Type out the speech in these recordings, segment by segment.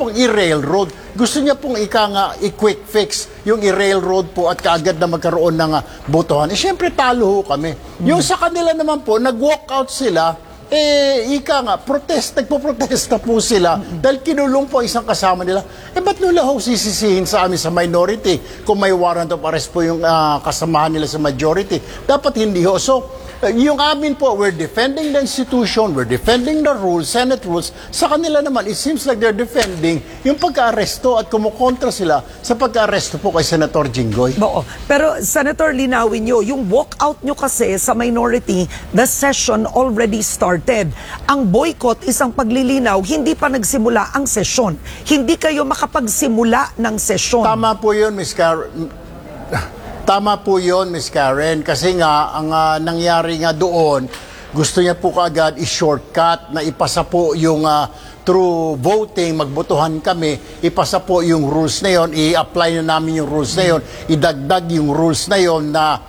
pong i-railroad. Gusto niya pong i-quick fix yung i-railroad po at kaagad na magkaroon ng botohan. Siyempre, talo ho kami. Yung sa kanila naman po, nag-walk out sila, nagpo-protesta po sila dahil kinulong po isang kasama nila. Ba't nila ho sisisihin sa amin sa minority kung may warrant of arrest po yung kasamahan nila sa majority? Dapat hindi ho. So, yung amin po, we're defending the institution, we're defending the rules, Senate rules. Sa kanila naman, it seems like they're defending yung pagka-aresto at kumukontra sila sa pagka-aresto po kay Senator Jinggoy. Oo. Pero Senator, linawin nyo, yung walkout nyo kasi sa minority, the session already started. Ang boycott, isang paglilinaw, hindi pa nagsimula ang session. Hindi kayo makapagsimula ng session. Tama po yun, Ms. Tama po yun, Ms. Karen, kasi nga, ang nangyari nga doon, gusto niya po kaagad i-shortcut na ipasa po yung through voting, magbotohan kami, ipasa po yung rules na yon, i-apply na namin yung rules na yon, idagdag yung rules na yon na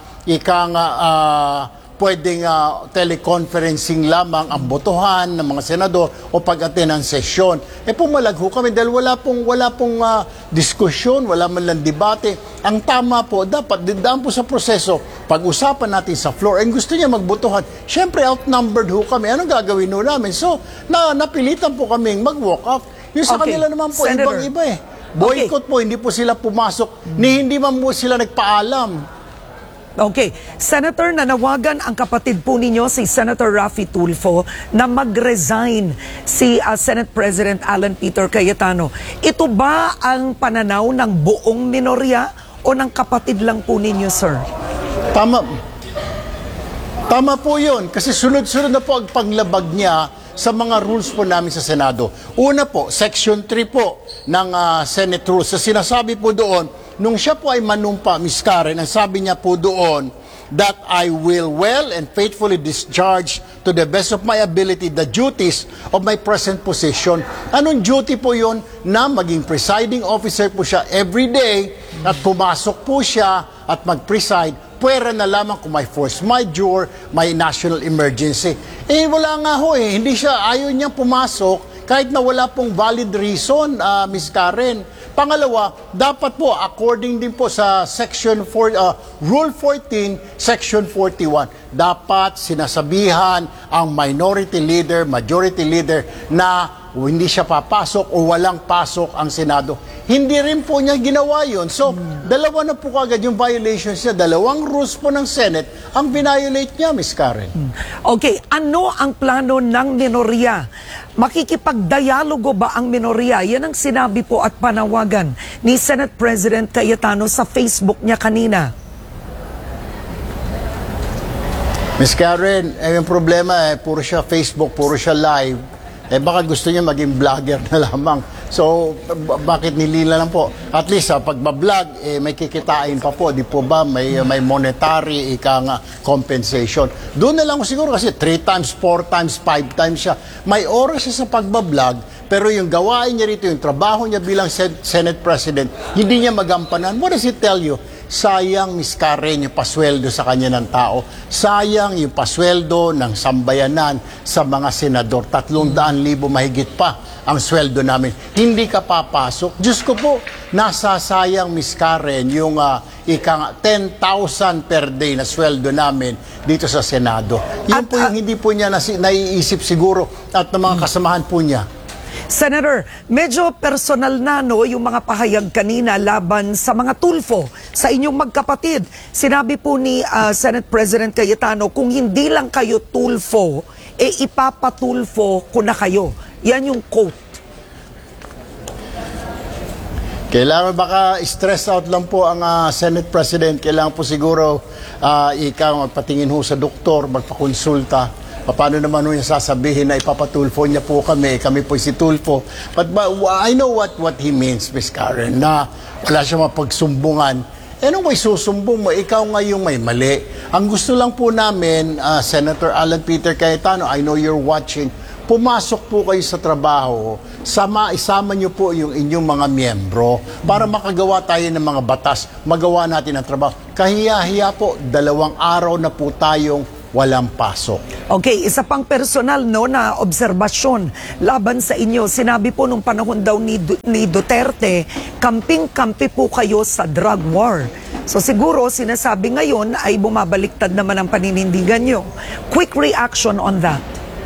pwedeng teleconferencing lamang ang botohan ng mga senador o pag-attend ng sesyon. Pumalagho kami dahil wala pong diskusyon, wala man lang debate. Ang tama po, dapat didaan po sa proseso, pag-usapan natin sa floor. And gusto niya magbotohan. Siyempre, outnumbered ho kami. Anong gagawin ho namin? So, napilitan po kaming mag-walk out. Yung sa kanila naman po, Senator, ibang-iba Boycott po, hindi po sila pumasok, hindi man po sila nagpaalam. Okay. Senator, nanawagan ang kapatid po ninyo, si Senator Raffy Tulfo, na mag-resign si Senate President Alan Peter Cayetano. Ito ba ang pananaw ng buong minorya o ng kapatid lang po ninyo, sir? Tama po yun. Kasi sunod-sunod na po ang paglabag niya sa mga rules po namin sa Senado. Una po, Section 3 po ng Senate Rules. Sa sinasabi po doon, nung siya po ay manumpa, Ms. Karen, ang sabi niya po doon, that I will well and faithfully discharge to the best of my ability the duties of my present position. Anong duty po yun? Na maging presiding officer po siya every day at pumasok po siya at mag-preside, pwera na lamang kung may force majeure, may national emergency. Wala nga ho hindi siya, ayaw niyang pumasok kahit na wala pong valid reason, Ms. Karen. Pangalawa, dapat po, according din po sa Section 4, Rule 14, Section 41, dapat sinasabihan ang minority leader, majority leader na hindi siya papasok o walang pasok ang Senado. Hindi rin po niya ginawa yun. So, dalawa na po kagad yung violations niya. Dalawang rules po ng Senate ang binayolate niya, Ms. Karen. Okay, ano ang plano ng minorya? Makikipagdialogo ba ang minorya? Yan ang sinabi po at panawagan ni Senate President Cayetano sa Facebook niya kanina. Ms. Karen, yung problema puro siya Facebook, puro siya live. Baka gusto niya maging vlogger na lamang. So, bakit nilila lang po? At least, pag ba-vlog, may kikitain pa po. Di po ba? May monetary, compensation. Doon na lang siguro kasi 3 times, 4 times, 5 times siya. May oras siya sa pagbablog, pero yung gawain niya rito, yung trabaho niya bilang Senate President, hindi niya magampanan. What does it tell you? Sayang, Ms. Karen, yung pasweldo sa kanya ng tao. Sayang yung pasweldo ng sambayanan sa mga senador. 300,000 mahigit pa ang sweldo namin. Hindi ka papasok. Diyos ko po, nasasayang, Ms. Karen, yung 10,000 per day na sweldo namin dito sa Senado. Yun po yung hindi po niya naiisip siguro at ng mga kasamahan po niya. Senator, medyo personal na yung mga pahayag kanina laban sa mga Tulfo, sa inyong magkapatid. Sinabi po ni Senate President Cayetano, kung hindi lang kayo Tulfo, ipapatulfo ko na kayo. Yan yung quote. Kailangan baka stress out lang po ang Senate President. Kailangan po siguro magpatingin ho sa doktor, magpakonsulta. Paano naman niya sasabihin na ipapatulfo niya po kami po si Tulfo. But I know what he means, Ms. Karen, na wala siya mapagsumbungan. Anong may susumbong mo? Ikaw nga yung may mali. Ang gusto lang po namin, Senator Alan Peter Cayetano, I know you're watching, pumasok po kayo sa trabaho, isama niyo po yung inyong mga miyembro para makagawa tayo ng mga batas, magawa natin ang trabaho. Kahiya-hiya po, 2 araw na po tayong walang pasok. Okay, isa pang personal no na obserbasyon laban sa inyo. Sinabi po nung panahon daw ni Duterte, kamping-kampi po kayo sa drug war. So siguro sinasabi ngayon ay bumabaliktad naman ang paninindigan nyo. Quick reaction on that.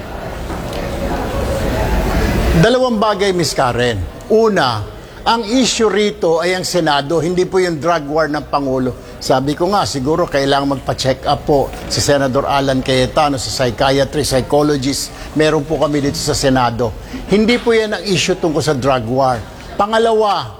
Dalawang bagay, Miss Karen. Una, ang issue rito ay ang Senado, hindi po yung drug war ng Pangulo. Sabi ko nga, siguro kailangan magpa-check up po si Senator Alan Cayetano sa psychiatry, psychologist. Meron po kami dito sa Senado. Hindi po yan ang issue tungkol sa drug war. Pangalawa,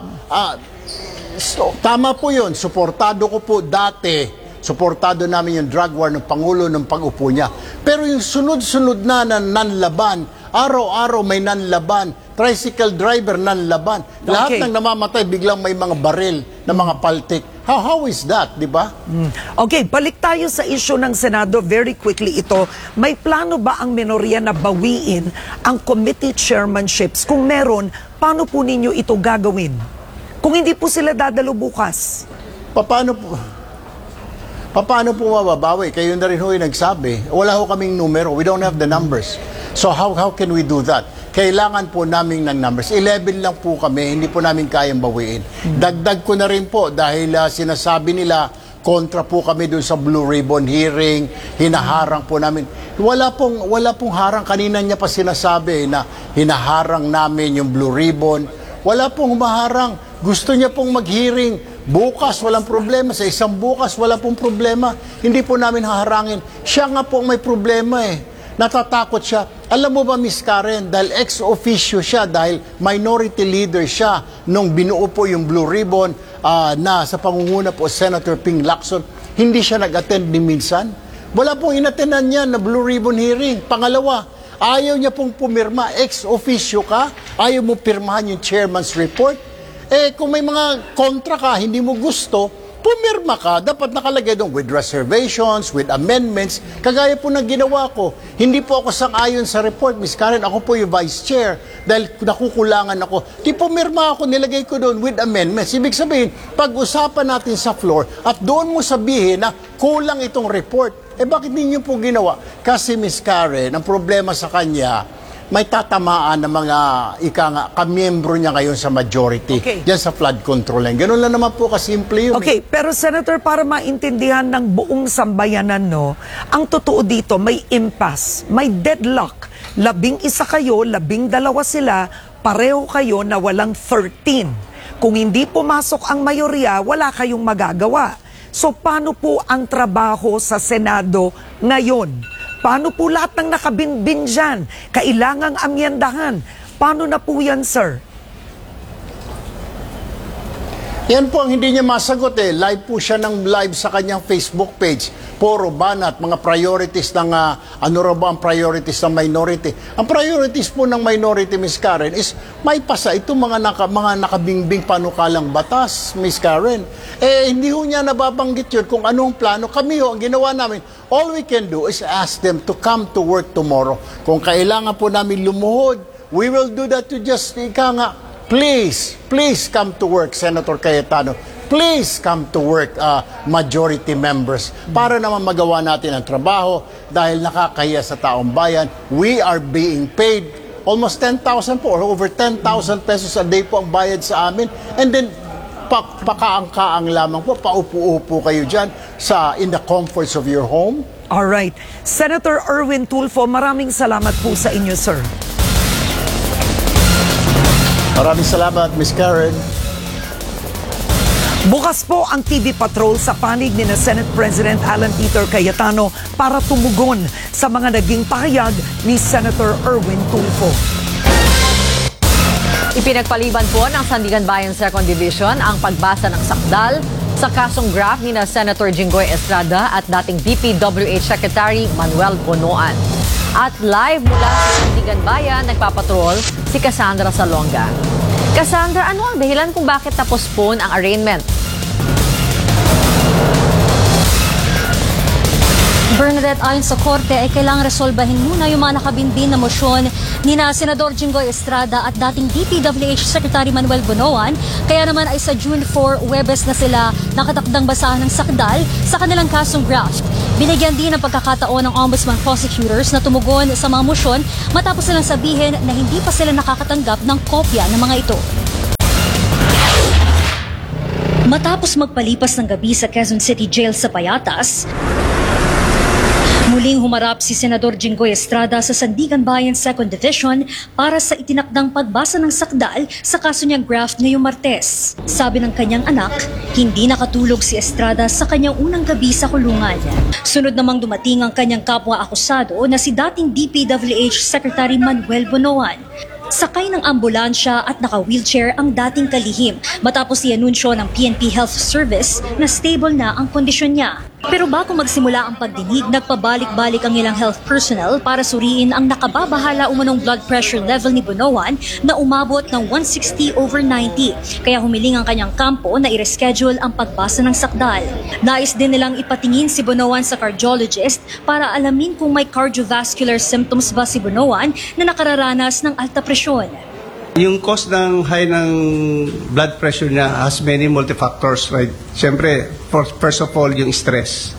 tama po yun. Suportado ko po dati. Suportado namin yung drug war ng Pangulo ng pag-upo niya. Pero yung sunod-sunod na nanlaban, araw-araw may nanlaban, tricycle driver nanlaban. Lahat Okay. ng namamatay, biglang may mga baril na mga paltik. How is that, di ba? Okay, balik tayo sa issue ng Senado very quickly ito. May plano ba ang minorya na bawiin ang committee chairmanships? Kung meron, paano po ninyo ito gagawin? Kung hindi po sila dadalo bukas. Paano po mababawi? Kayo na rin ho yung nagsabi. Wala ho kaming numero. We don't have the numbers. So how can we do that? Kailangan po namin ng numbers. 11 lang po kami, hindi po namin kayang bawiin. Dagdag ko na rin po dahil sinasabi nila kontra po kami dun sa Blue Ribbon hearing, hinaharang po namin. Wala pong harang. Kanina niya pa sinasabi na hinaharang namin yung Blue Ribbon. Wala pong humaharang. Gusto niya pong mag-hearing. Bukas, walang problema. Sa isang bukas, wala pong problema. Hindi po namin haharangin. Siya nga po may problema eh. Natatakot siya. Alam mo ba, Miss Karen, dahil ex-officio siya, dahil minority leader siya nung binuo po yung Blue Ribbon na sa pangunguna po Senator Ping Lacson, hindi siya nag-attend ni minsan. Wala pong inattendan niya na Blue Ribbon hearing. Pangalawa, ayaw niya pong pumirma. Ex-officio ka, ayaw mo pirmahan yung chairman's report. Eh, kung may mga kontra ka, hindi mo gusto, pumirma ka, dapat nakalagay doon with reservations, with amendments, kagaya po ng ginawa ko. Hindi po ako sang-ayon sa report, Miss Karen, ako po yung vice chair, dahil nakukulangan ako. Di pumirma ako, nilagay ko doon with amendments. Ibig sabihin, pag-usapan natin sa floor, at doon mo sabihin na kulang itong report. Eh bakit ninyo po ginawa? Kasi Miss Karen, ang problema sa kanya, may tatamaan ng mga kamiyembro niya ngayon sa majority. Okay. Diyan sa flood control line. Ganun lang naman po kasimple yun. Okay, pero Senator, para maintindihan ng buong sambayanan, no, ang totoo dito, may impasse, may deadlock. 11 kayo, 12 sila, pareho kayo na walang 13. Kung hindi pumasok ang mayorya, wala kayong magagawa. So paano po ang trabaho sa Senado ngayon? Paano po lahat ng nakabinbin dyan? Kailangang amyendahan. Paano na po yan, sir? Yan po ang hindi niya masagot eh. Live po siya ng live sa kanyang Facebook page. Puro banat, mga priorities ng, ano raw ba ang priorities ng minority. Ang priorities po ng minority, Miss Karen, is may pasa itong mga nakabingbing panukalang batas, Miss Karen. Eh, hindi ho niya nababanggit yun kung anong plano. Kami ho, ang ginawa namin, all we can do is ask them to come to work tomorrow. Kung kailangan po namin lumuhod, we will do that to just, please come to work, Senator Cayetano. Please come to work, majority members, para naman magawa natin ang trabaho dahil nakakahiya sa taong bayan. We are being paid almost 10,000 po, or over 10,000 pesos a day po ang bayad sa amin. And then, pakaang-kaang lamang po, paupo-upo kayo dyan in the comforts of your home. All right. Senator Erwin Tulfo, maraming salamat po sa inyo, sir. Maraming salamat, Miss Karen. Bukas po ang TV Patrol sa panig ni na Senate President Alan Peter Cayetano para tumugon sa mga naging pahayag ni Senator Erwin Tulfo. Ipinagpaliban po ng Sandigan Bayan 2nd Division ang pagbasa ng sakdal sa kasong graft ni na Senator Jinggoy Estrada at dating DPWH Secretary Manuel Bonoan. At live mula sa Sandigan Bayan, nagpapatrol si Cassandra Salonga. Cassandra, ano ang dahilan kung bakit na-postpone ang arraignment? Bernadette, ayon sa korte ay kailangang resolbahin muna yung mga nakabinbin na mosyon ni na Senador Jinggoy Estrada at dating DPWH Secretary Manuel Bonoan. Kaya naman ay sa June 4, Huwebes na sila nakatakdang basahan ng sakdal sa kanilang kasong graft. Binigyan din ng pagkakataon ng Ombudsman prosecutors na tumugon sa mga mosyon matapos silang sabihin na hindi pa sila nakakatanggap ng kopya ng mga ito. Matapos magpalipas ng gabi sa Quezon City Jail sa Payatas, muling humarap si Senador Jinggoy Estrada sa Sandigan Bayan 2nd Division para sa itinakdang pagbasa ng sakdal sa kaso niyang graft ngayong Martes. Sabi ng kanyang anak, hindi nakatulog si Estrada sa kanyang unang gabi sa kulungan. Sunod namang dumating ang kanyang kapwa-akusado na si dating DPWH Secretary Manuel Bonoan. Sakay ng ambulansya at naka-wheelchair ang dating kalihim matapos i-anunsyo ng PNP Health Service na stable na ang kondisyon niya. Pero bago magsimula ang pagdinig, nagpabalik-balik ang ilang health personnel para suriin ang nakababahala umanong blood pressure level ni Bonoan na umabot ng 160/90. Kaya humiling ang kanyang kampo na i-reschedule ang pagbasa ng sakdal. Nais din nilang ipatingin si Bonoan sa cardiologist para alamin kung may cardiovascular symptoms ba si Bonoan na nakararanas ng alta presyon. Yung cause ng high ng blood pressure niya has many multifactors, right? Siyempre, first of all, yung stress.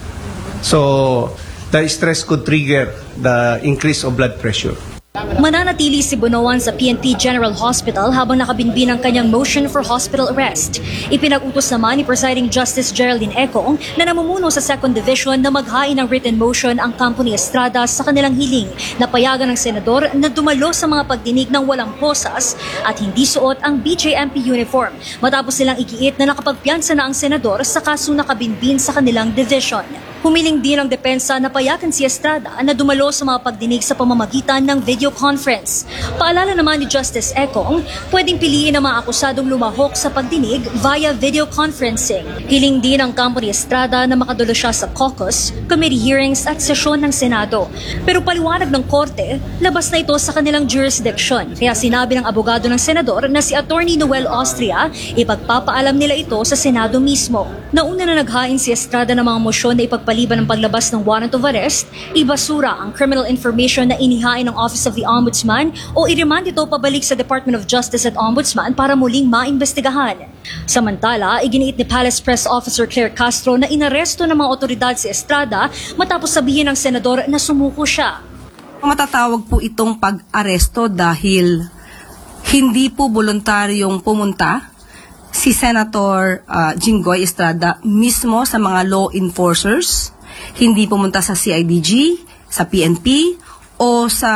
So, the stress could trigger the increase of blood pressure. Mananatili si Bonoan sa PNP General Hospital habang nakabinbin ang kanyang motion for hospital arrest. Ipinag-utos naman ni Presiding Justice Geraldine Econg na namumuno sa 2nd Division na maghain ng written motion ang kampo ni Estrada sa kanilang hiling na payagan ng senador na dumalo sa mga pagdinig ng walang posas at hindi suot ang BJMP uniform matapos silang igiit na nakapagpiyansa na ang senador sa kaso nakabinbin sa kanilang division. Humiling din ang depensa na payagan si Estrada na dumalo sa mga pagdinig sa pamamagitan ng video conference. Paalala naman ni Justice Econg, pwedeng piliin ang mga akusadong lumahok sa pagdinig via video conferencing. Hiling din ang kampo ni Estrada na makadulo siya sa caucus, committee hearings at sesyon ng Senado. Pero paliwanag ng korte, labas na ito sa kanilang jurisdiction. Kaya sinabi ng abogado ng senador na si Attorney Noel Austria, ipagpapaalam nila ito sa Senado mismo. Nauna na naghain si Estrada ng mga mosyon na ipagpaliban ng paglabas ng warrant of arrest, ibasura ang criminal information na inihain ng Office of the Ombudsman o i-remand ito pabalik sa Department of Justice at Ombudsman para muling maimbestigahan. Samantala, iginiit ni Palace Press Officer Claire Castro na inaresto ng mga otoridad si Estrada matapos sabihin ng senador na sumuko siya. Matatawag po itong pag-aresto dahil hindi po voluntaryong pumunta si Senator Jinggoy Estrada mismo sa mga law enforcers, hindi pumunta sa CIDG, sa PNP, o sa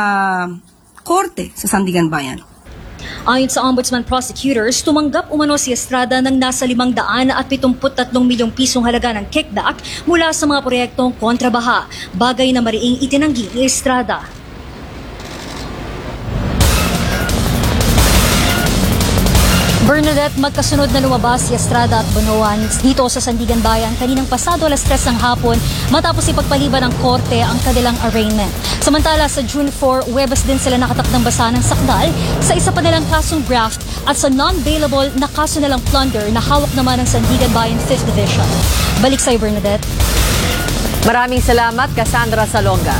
korte sa Sandigan Bayan. Ayon sa Ombudsman prosecutors, tumanggap umano si Estrada ng nasa 573 milyong pisong halaga ng kickback mula sa mga proyektong kontrabaha, bagay na mariing itinanggi ni Estrada. Bernadette, magkasunod na lumabas si Estrada at Bonoan dito sa Sandigan Bayan kaninang pasado alas 3 ng hapon matapos ipagpaliban ng korte ang kanilang arraignment. Samantala sa June 4, Huwebes din sila nakatakdang basahan ng sakdal sa isa pa nilang kasong graft at sa non-bailable na kaso nilang plunder na hawak naman ng Sandigan Bayan 5th Division. Balik sa'yo, Bernadette. Maraming salamat, Cassandra Salonga.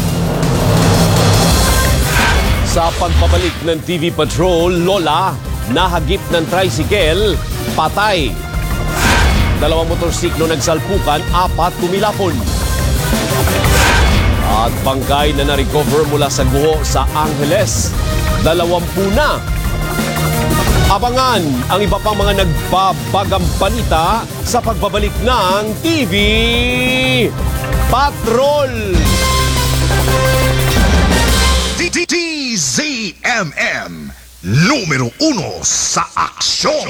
Sa pagbabalik ng TV Patrol, Lola, nahagip ng tricycle, patay. 2 motorsiklo nagsalpukan, 4 tumilapon. At bangkay na na-recover mula sa guho sa Angeles, 20 na. Abangan ang iba pang mga nagbabagang balita sa pagbabalik ng TV Patrol. DZMM Numero 1 sa aksyon.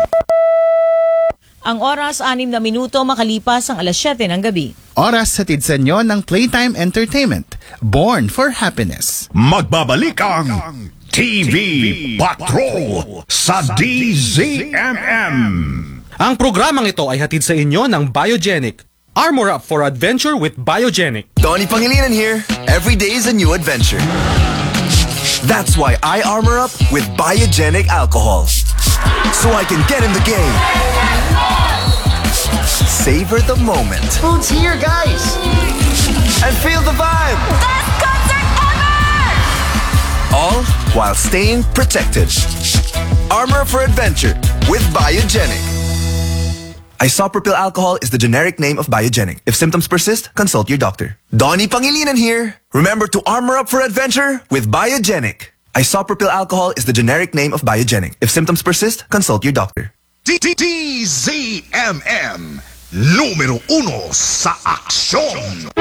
Ang oras, 6 na minuto makalipas ang alas 7 ng gabi. Oras hatid sa inyo ng Playtime Entertainment, born for happiness. Magbabalik ang TV Patrol sa DZMM. Ang programang ito ay hatid sa inyo ng Biogenic. Armor up for adventure with Biogenic. Donnie Pangilinan here. Every day is a new adventure. That's why I armor up with Biogenic alcohol. So I can get in the game. Savor the moment. Food's here, guys! and feel the vibe. Best concert ever! All while staying protected. Armor for Adventure with Biogenic. Isopropyl alcohol is the generic name of Biogenic. If symptoms persist, consult your doctor. Donnie Pangilinan here. Remember to armor up for adventure with Biogenic. Isopropyl alcohol is the generic name of Biogenic. If symptoms persist, consult your doctor. DZMM, numero 1 sa aksyon.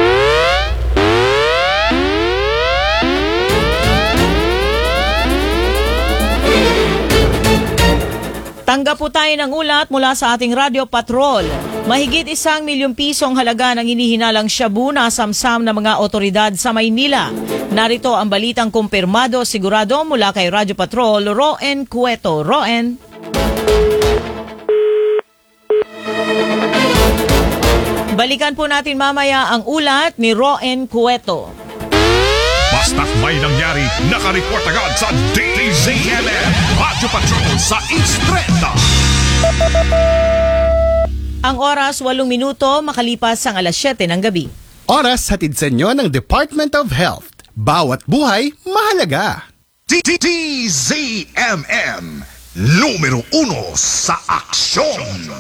Tanggap po tayo ng ulat mula sa ating Radio Patrol. Mahigit 1 milyong pisong halaga ng hinihinalang shabu na samsam ng mga otoridad sa Maynila. Narito ang balitang kumpirmado sigurado mula kay Radio Patrol, Roen Cueto. Roen. Balikan po natin mamaya ang ulat ni Roen Cueto. Basta't may nangyari, nakareport agad sa DZMM, Radio Patrol sa East 30. Ang oras 8 minuto makalipas ang alas 7 ng gabi. Oras hatid sa inyo ng Department of Health. Bawat buhay, mahalaga. DZMM, numero 1 sa aksyon.